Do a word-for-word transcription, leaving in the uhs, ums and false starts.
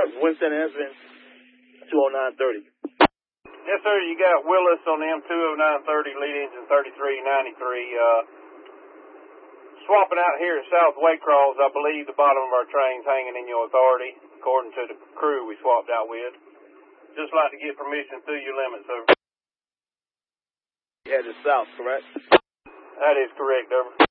Winston Ansman, two oh nine thirty. Yes, sir. You got Willis on the M two oh nine thirty, lead engine thirty-three ninety-three. Uh, swapping out here at South Waycross, I believe the bottom of our train's hanging in your authority, according to the crew we swapped out with. Just like to get permission through your limits, sir. Headed south, correct? That is correct, over.